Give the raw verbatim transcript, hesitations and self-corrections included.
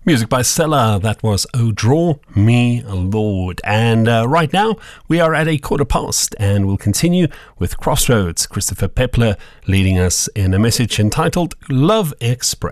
Music by Stella, that was Oh Draw Me Lord. And uh, right now we are at a quarter past and we'll continue with Crossroads, Christopher Pepler leading us in a message entitled Love Express.